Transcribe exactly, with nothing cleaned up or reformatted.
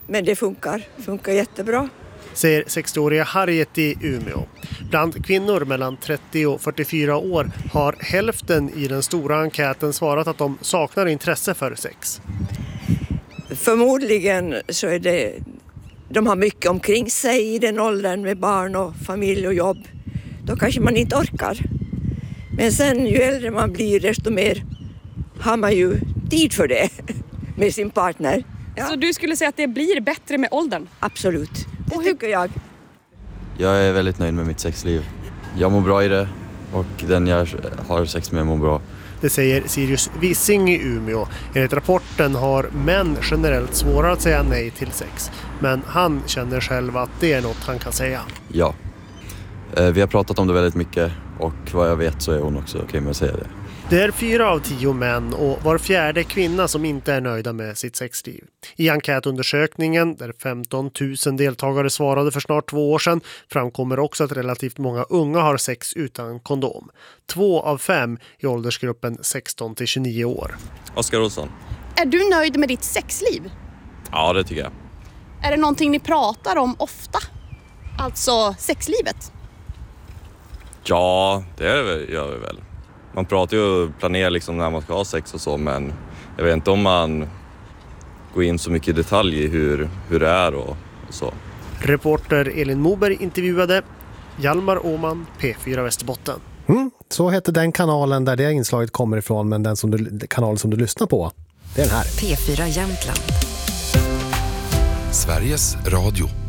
Men det funkar, funkar jättebra. Säger sextioåriga Harriet i Umeå. Bland kvinnor mellan trettio och fyrtiofyra år har hälften i den stora enkäten svarat att de saknar intresse för sex. Förmodligen så är det, de har mycket omkring sig i den åldern med barn och familj och jobb. Då kanske man inte orkar. Men sen ju äldre man blir desto mer har man ju tid för det med sin partner. Ja. Så du skulle säga att det blir bättre med åldern? Absolut, det och tycker jag. Jag är väldigt nöjd med mitt sexliv. Jag mår bra i det och den jag har sex med mår bra. Det säger Sirius Wissing i Umeå. Enligt rapporten har män generellt svårare att säga nej till sex. Men han känner själv att det är något han kan säga. Ja, vi har pratat om det väldigt mycket och vad jag vet så är hon också okej med att säga det. Det är fyra av tio män och var fjärde kvinna som inte är nöjda med sitt sexliv. I enkätundersökningen, där femton tusen deltagare svarade för snart två år sedan, framkommer också att relativt många unga har sex utan kondom. Två av fem i åldersgruppen sexton till tjugonio år. Oskar Olsson. Är du nöjd med ditt sexliv? Ja, det tycker jag. Är det någonting ni pratar om ofta? Alltså sexlivet? Ja, det gör vi väl. Man pratar ju och planerar liksom när man ska ha sex och så, men jag vet inte om man går in så mycket i detalj i hur, hur det är och, och så. Reporter Elin Moberg intervjuade Hjalmar Åman, P fyra Västerbotten. Mm, så heter den kanalen där det inslaget kommer ifrån, men den som du, kanal som du lyssnar på, det är den här. P fyra Jämtland. Sveriges Radio.